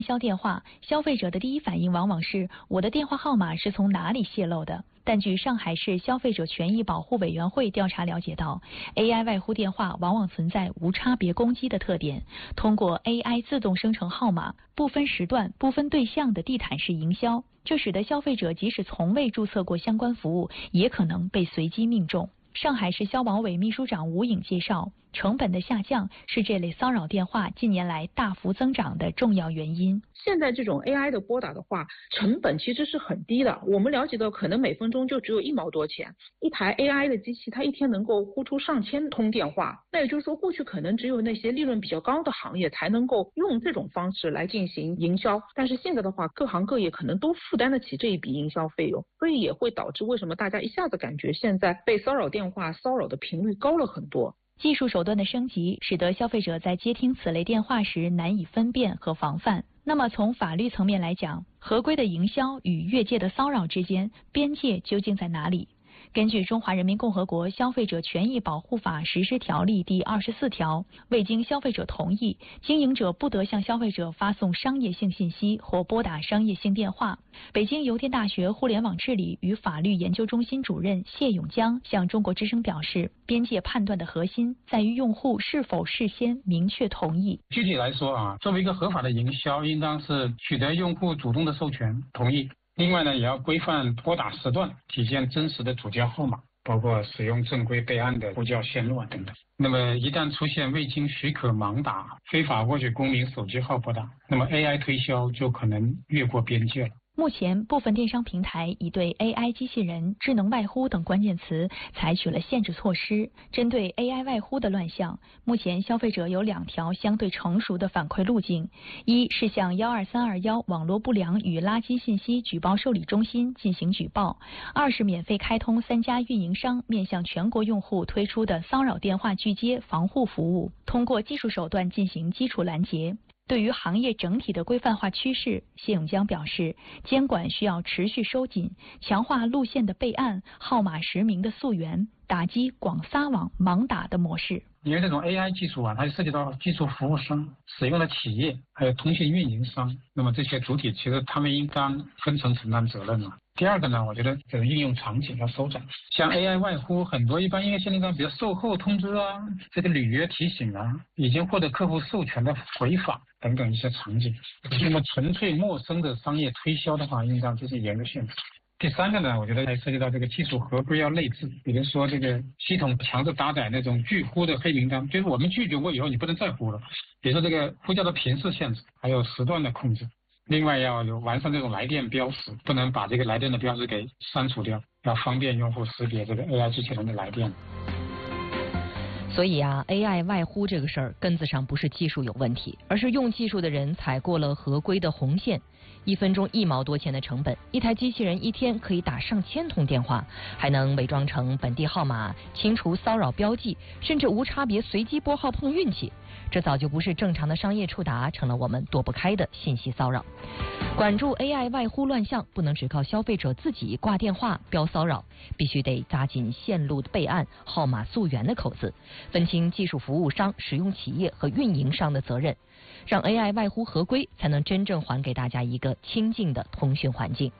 销电话，消费者的第一反应往往是我的电话号码是从哪里泄露的。但据上海市消费者权益保护委员会调查了解到 ，AI 外呼电话往往存在无差别攻击的特点，通过 AI 自动生成号码，不分时段、不分对象的地毯式营销，这使得消费者即使从未注册过相关服务，也可能被随机命中。上海市消保委秘书长吴颖介绍，成本的下降是这类骚扰电话近年来大幅增长的重要原因。 现在这种 AI 的拨打的话，成本其实是很低的。我们了解到，可能每分钟就只有1毛多钱。一台 AI 的机器，它一天能够呼出上千通电话。那也就是说，过去可能只有那些利润比较高的行业才能够用这种方式来进行营销。但是现在的话，各行各业可能都负担得起这一笔营销费用，所以也会导致为什么大家一下子感觉现在被骚扰电话骚扰的频率高了很多。 技术手段的升级，使得消费者在接听此类电话时难以分辨和防范。那么从法律层面来讲，合规的营销与越界的骚扰之间边界究竟在哪里？根据《中华人民共和国消费者权益保护法实施条例》第24条，未经消费者同意，经营者不得向消费者发送商业性信息或拨打商业性电话。北京邮电大学互联网治理与法律研究中心主任谢永江向中国之声表示，边界判断的核心在于用户是否事先明确同意。 具体来说作为一个合法的营销，应当是取得用户主动的授权同意。另外呢，也要规范拨打时段，体现真实的主叫号码，包括使用正规备案的呼叫线路等等。那么一旦出现未经许可盲打、非法获取公民手机号拨打，那么 AI 推销就可能越过边界了。 目前，部分电商平台已对 AI 机器人、智能外呼等关键词采取了限制措施。针对 AI 外呼的乱象，目前消费者有2条相对成熟的反馈路径：一是向12321网络不良与垃圾信息举报受理中心进行举报；2是免费开通3家运营商面向全国用户推出的骚扰电话拒接防护服务，通过技术手段进行基础拦截。对于行业整体的规范化趋势，谢永江表示，监管需要持续收紧，强化路线的备案、号码实名的溯源，打击广撒网、盲打的模式。 因为这种 AI 技术它涉及到技术服务商、使用的企业，还有通信运营商，那么这些主体其实他们应当分层承担责任了。第二个呢，我觉得这个应用场景要收窄，像 AI 外呼，很多一般应该限定到比如售后通知这个履约提醒已经获得客户授权的回访等等一些场景。那么纯粹陌生的商业推销的话，应当就是严格限制。第三个呢，我觉得还涉及到这个技术合规要内置，比如说这个系统强制搭载那种拒呼的黑名单，就是我们拒绝过以后你不能再呼了。比如说这个呼叫的频次限制，还有时段的控制。另外要有完善这种来电标识，不能把这个来电的标识给删除掉，要方便用户识别这个 AI 机器人的来电。 所以AI 外呼这个事儿根子上不是技术有问题，而是用技术的人踩过了合规的红线。1分钟1毛多钱的成本，一台机器人一天可以打上千通电话，还能伪装成本地号码，清除骚扰标记，甚至无差别随机拨号碰运气。这早就不是正常的商业触达，成了我们躲不开的信息骚扰。管住 AI 外呼乱象，不能只靠消费者自己挂电话标骚扰，必须得扎紧线路备案、号码溯源的口子，分清技术服务商、使用企业和运营商的责任，让 AI 外呼合规，才能真正还给大家一个清净的通讯环境。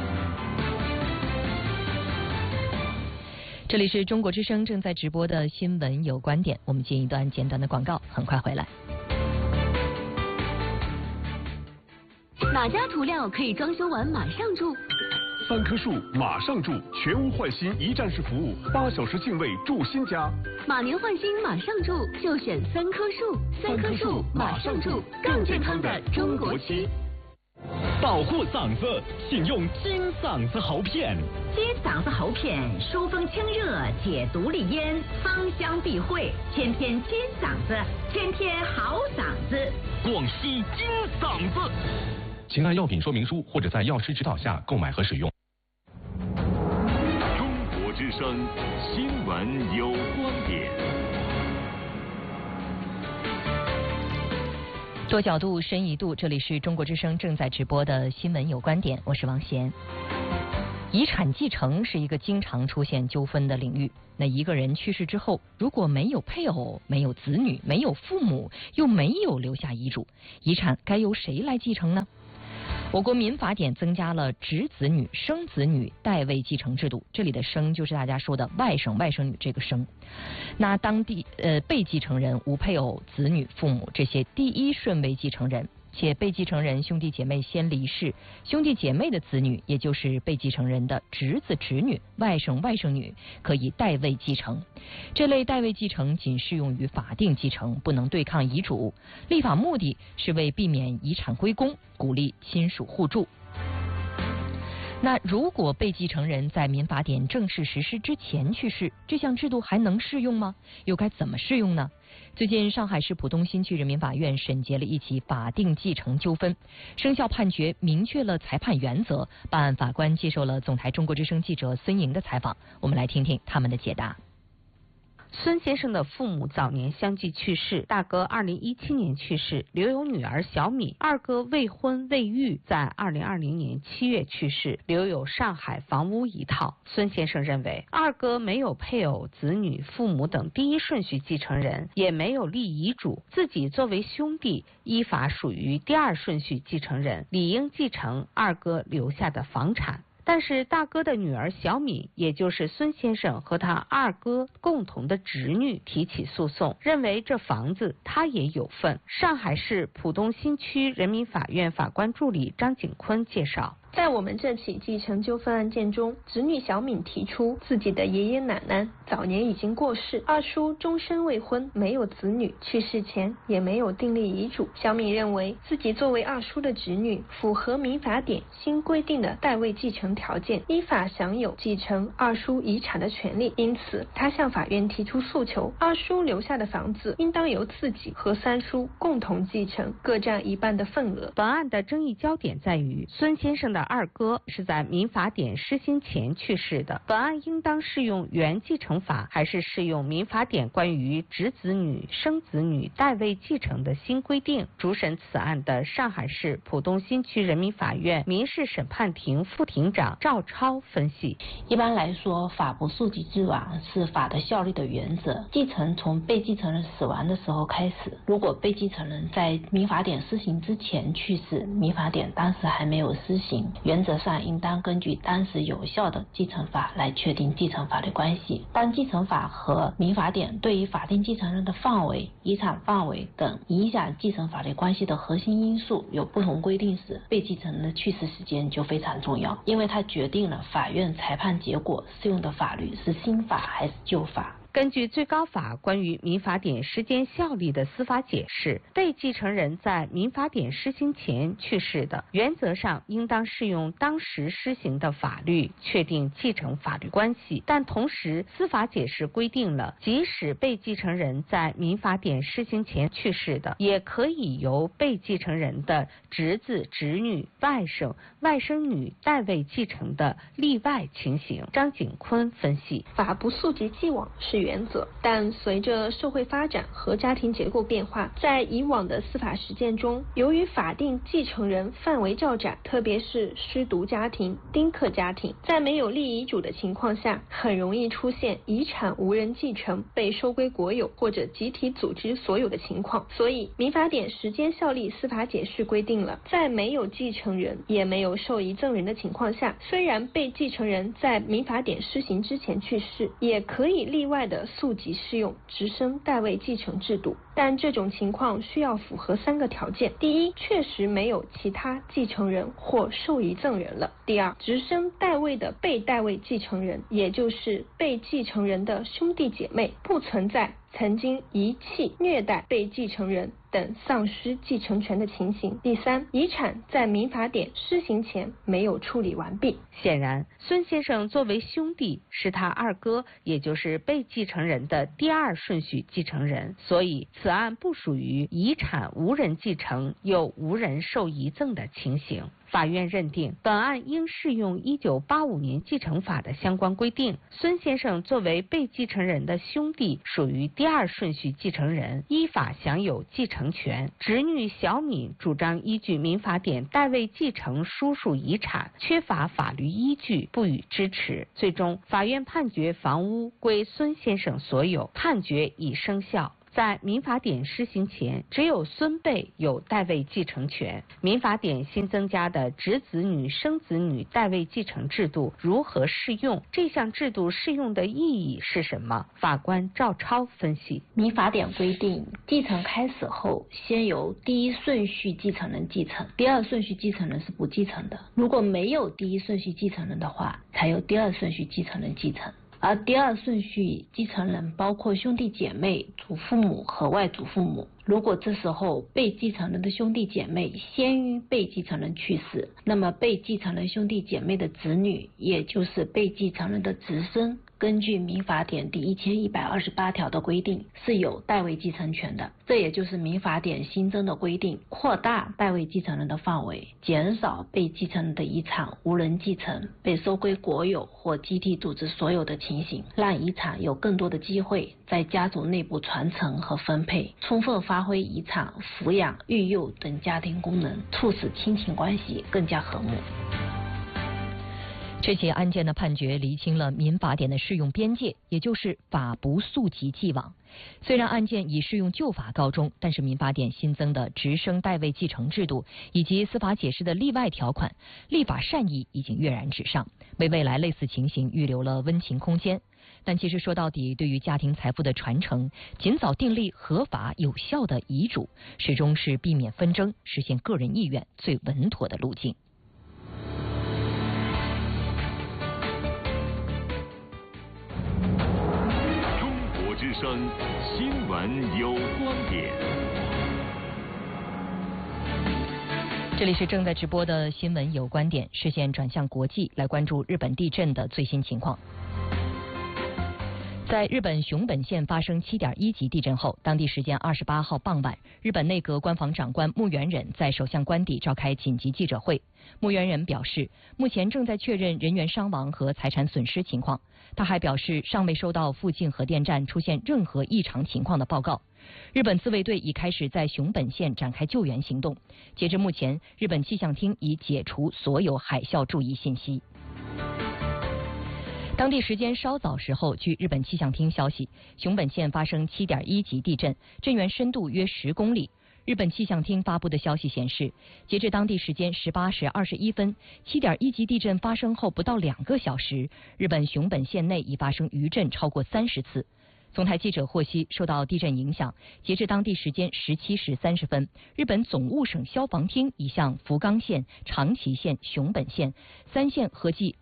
这里是中国之声正在直播的新闻有观点，我们进一段简短的广告，很快回来。 哪家涂料可以装修完马上住 ？3棵树马上住，全屋换新一站式服务，8小时净位住新家。 马年换新马上住，就选3棵树，3棵树马上住，更健康的中国区。 保护嗓子，请用金嗓子喉片。 金嗓子喉片疏风清热，解毒利咽，芳香避秽，天天金嗓子，天天好嗓子。 广西金嗓子。请按药品说明书或者在药师指导下购买和使用。中国之声新闻有观点。 多角度，深一度，这里是中国之声正在直播的新闻有观点，我是王贤。 遗产继承是一个经常出现纠纷的领域。那一个人去世之后，如果没有配偶、没有子女、没有父母，又没有留下遗嘱，遗产该由谁来继承呢？我国民法典增加了侄子女、生子女代位继承制度，这里的生就是大家说的外甥、外甥女这个生。那当地被继承人无配偶、子女、父母这些第一顺位继承人，且被继承人兄弟姐妹先离世，兄弟姐妹的子女，也就是被继承人的侄子侄女、外甥外甥女，可以代位继承。这类代位继承仅适用于法定继承，不能对抗遗嘱。立法目的是为避免遗产归公，鼓励亲属互助。那如果被继承人在民法典正式实施之前去世，这项制度还能适用吗？又该怎么适用呢？最近，上海市浦东新区人民法院审结了一起法定继承纠纷，生效判决明确了裁判原则。办案法官接受了总台中国之声记者孙莹的采访，我们来听听他们的解答。 孙先生的父母早年相继去世，大哥2017年去世，留有女儿小米；二哥未婚未育，在2020年7月去世，留有上海房屋一套。孙先生认为，二哥没有配偶、子女、父母等第一顺序继承人，也没有立遗嘱，自己作为兄弟，依法属于第二顺序继承人，理应继承二哥留下的房产。但是大哥的女儿小米，也就是孙先生和他二哥共同的侄女提起诉讼，认为这房子他也有份。上海市浦东新区人民法院法官助理张景坤介绍， 在我们这起继承纠纷案件中，侄女小敏提出自己的爷爷奶奶早年已经过世，二叔终身未婚，没有子女，去世前也没有订立遗嘱。小敏认为自己作为二叔的侄女，符合民法典新规定的代位继承条件，依法享有继承二叔遗产的权利，因此他向法院提出诉求，二叔留下的房子应当由自己和三叔共同继承，各占一半的份额。 本案的争议焦点在于孙先生的二哥是在民法典施行前去世的，本案应当适用原继承法，还是适用民法典关于侄子女、生子女代位继承的新规定？主审此案的上海市浦东新区人民法院民事审判庭副庭长赵超分析， 一般来说，法不溯及既往是法的效力的原则。继承从被继承人死亡的时候开始，如果被继承人在民法典施行之前去世，民法典当时还没有施行，原则上应当根据当时有效的继承法来确定继承法律关系。当继承法和民法典对于法定继承人的范围、遗产范围等影响继承法律关系的核心因素有不同规定时，被继承人的去世时间就非常重要，因为它决定了法院裁判结果适用的法律是新法还是旧法。 根据最高法关于民法典时间效力的司法解释，被继承人在民法典施行前去世的，原则上应当适用当时施行的法律确定继承法律关系。但同时，司法解释规定了，即使被继承人在民法典施行前去世的，也可以由被继承人的侄子、侄女、外甥、外甥女代位继承的例外情形。张景坤分析， 法不溯及既往是原则，但随着社会发展和家庭结构变化，在以往的司法实践中，由于法定继承人范围较窄，特别是失独家庭、丁克家庭，在没有立遗嘱的情况下，很容易出现遗产无人继承、被收归国有或者集体组织所有的情况。所以民法典时间效力司法解释规定了，在没有继承人也没有受遗赠人的情况下，虽然被继承人在民法典施行之前去世，也可以例外的溯及适用直升代位继承制度，但这种情况需要符合3个条件：第一，确实没有其他继承人或受遗赠人了；第二，直升代位的被代位继承人，也就是被继承人的兄弟姐妹，不存在曾经遗弃、虐待被继承人等丧失继承权的情形；第三，遗产在民法典施行前没有处理完毕。 显然，孙先生作为兄弟，是他二哥，也就是被继承人的第二顺序继承人，所以此案不属于遗产无人继承又无人受遗赠的情形。法院认定，本案应适用1985年继承法的相关规定。孙先生作为被继承人的兄弟，属于第二顺序继承人，依法享有继承承权。侄女小敏主张依据民法典代位继承叔叔遗产，缺乏法律依据，不予支持。最终，法院判决房屋归孙先生所有，判决已生效。在民法典施行前，只有孙辈有代位继承权。民法典新增加的侄子女、生子女代位继承制度如何适用？这项制度适用的意义是什么？法官赵超分析， 民法典规定，继承开始后，先由第一顺序继承人继承，第二顺序继承人是不继承的。如果没有第一顺序继承人的话，才由第二顺序继承人继承。而第二顺序继承人包括兄弟姐妹、祖父母和外祖父母。如果这时候被继承人的兄弟姐妹先于被继承人去世，那么被继承人兄弟姐妹的子女，也就是被继承人的侄孙，根据民法典第1128条的规定，是有代位继承权的。这也就是民法典新增的规定，扩大代位继承人的范围，减少被继承人的遗产无人继承、被收归国有或集体组织所有的情形，让遗产有更多的机会在家族内部传承和分配，充分发挥遗产抚养、育幼等家庭功能，促使亲情关系更加和睦。 这起案件的判决厘清了民法典的适用边界，也就是法不溯及既往。虽然案件以适用旧法告终，但是民法典新增的直升代位继承制度以及司法解释的例外条款，立法善意已经跃然纸上，为未来类似情形预留了温情空间。但其实说到底，对于家庭财富的传承，尽早订立合法有效的遗嘱，始终是避免纷争、实现个人意愿最稳妥的路径。 之声新闻有观点， 这里是正在直播的新闻有观点，视线转向国际，来关注日本地震的最新情况。在日本熊本县发生7.1级地震后，当地时间28号傍晚，日本内阁官房长官木原忍在首相官邸召开紧急记者会。木原忍表示，目前正在确认人员伤亡和财产损失情况。他还表示，尚未收到附近核电站出现任何异常情况的报告。日本自卫队已开始在熊本县展开救援行动。截至目前，日本气象厅已解除所有海啸注意信息。当地时间稍早时候，据日本气象厅消息，熊本县发生7.1级地震，震源深度约10公里。日本气象厅发布的消息显示，截至当地时间18时21分，7.1级地震发生后不到2个小时，日本熊本县内已发生余震超过30次。总台记者获悉，受到地震影响，截至当地时间17时30分，日本总务省消防厅已向福冈县、长崎县、熊本县3县合计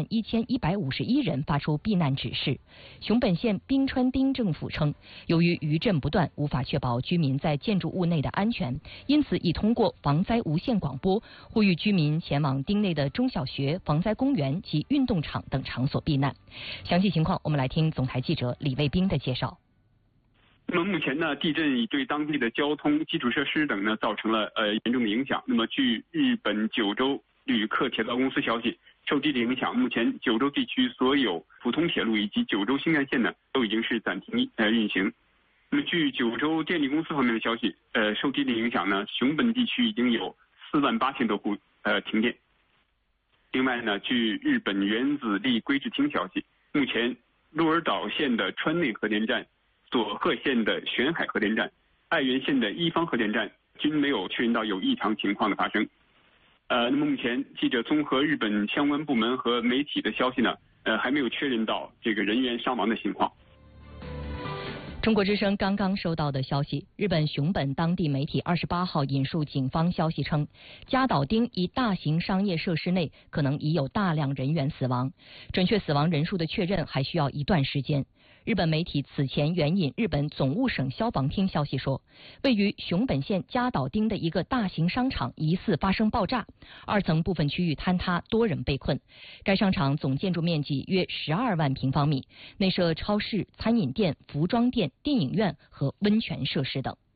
61151人发出避难指示。熊本县滨川町政府称，由于余震不断，无法确保居民在建筑物内的安全，因此已通过防灾无线广播，呼吁居民前往町内的中小学、防灾公园及运动场等场所避难。详细情况，我们来听总台记者李卫兵的介绍。 那么目前呢，地震已对当地的交通基础设施等呢造成了严重的影响。那么据日本九州旅客铁道公司消息，受地震影响，目前九州地区所有普通铁路以及九州新干线呢都已经是暂停运行。那么据九州电力公司方面的消息，受地震影响呢，熊本地区已经有48000多户停电。另外呢，据日本原子力规制厅消息，目前鹿儿岛县的川内核电站、佐贺县的玄海核电站、爱媛县的伊方核电站均没有确认到有异常情况的发生。那么目前记者综合日本相关部门和媒体的消息呢，还没有确认到这个人员伤亡的情况。 中国之声刚刚收到的消息，日本熊本当地媒体28号引述警方消息称，加岛町一大型商业设施内可能已有大量人员死亡，准确死亡人数的确认还需要一段时间。日本媒体此前援引日本总务省消防厅消息说，位于熊本县加岛町的一个大型商场疑似发生爆炸，2层部分区域坍塌，多人被困。该商场总建筑面积约12万平方米，内设超市、餐饮店、服装店、电影院和温泉设施等。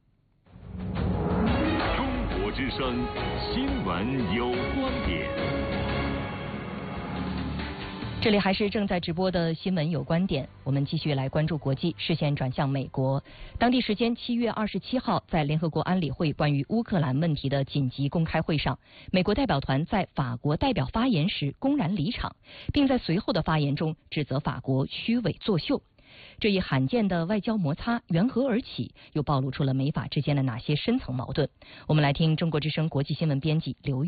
中国之声新闻有观点。 这里还是正在直播的新闻有观点，我们继续来关注国际，视线转向美国。当地时间7月27号，在联合国安理会关于乌克兰问题的紧急公开会上，美国代表团在法国代表发言时公然离场，并在随后的发言中指责法国虚伪作秀。这一罕见的外交摩擦缘何而起，又暴露出了美法之间的哪些深层矛盾？我们来听中国之声国际新闻编辑刘